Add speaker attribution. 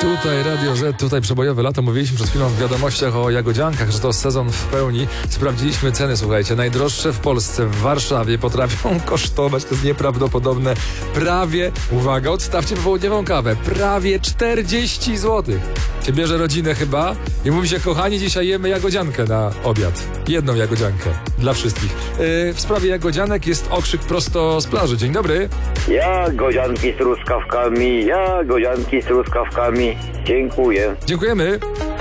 Speaker 1: Tutaj Radio Z, tutaj przebojowe lato. Mówiliśmy przed chwilą w wiadomościach o jagodziankach, że to sezon w pełni. Sprawdziliśmy ceny, słuchajcie. Najdroższe w Polsce, w Warszawie potrafią kosztować, to jest nieprawdopodobne, prawie, uwaga, odstawcie popołudniową kawę, prawie 40 zł. Się bierze rodzinę chyba i mówi się, kochani, dzisiaj jemy jagodziankę na obiad. Jedną jagodziankę dla wszystkich. W sprawie jagodzianek jest okrzyk prosto z plaży. Dzień dobry.
Speaker 2: Jagodzianki z truskawkami, jagodzianki z truskawkami. Dziękuję.
Speaker 1: Dziękujemy.